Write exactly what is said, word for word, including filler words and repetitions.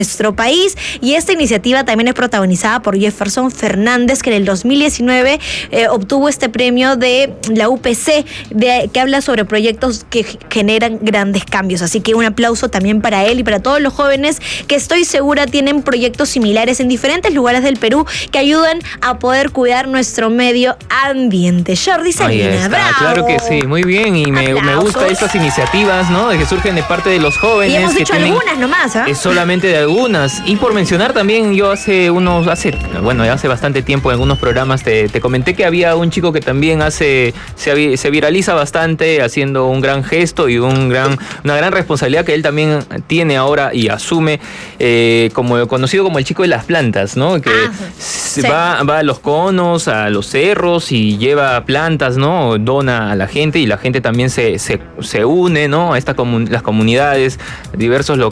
nuestro país, y esta iniciativa también es protagonizada por Jefferson Fernández, que en el dos mil diecinueve eh, obtuvo este premio de la U P C, de, que habla sobre proyectos que generan grandes cambios. Así que un aplauso también para él y para todos los jóvenes que estoy segura tienen proyectos similares en diferentes lugares del Perú que ayudan a poder cuidar nuestro medio ambiente. Jordi Salinas, bravo. Claro que sí, muy bien, y me, me gustan estas iniciativas, ¿no? De que surgen de parte de los jóvenes. Y hemos que dicho tienen, algunas nomás, ¿ah? ¿eh? Es solamente de algunas. Y por mencionar también, yo hace unos, hace, bueno, ya hace bastante tiempo en algunos programas te, te comenté que había un chico que también hace, se, se viraliza bastante haciendo un gran gesto y un gran, una gran responsabilidad que él también tiene ahora y asume, eh, como conocido como el chico de las plantas, ¿no? Que ah, sí. sí. va, va a los conos, a los cerros y lleva plantas, ¿no? Dona a la gente y la gente también se, se, se une, ¿no? A esta comun- las comunidades, diversos locales.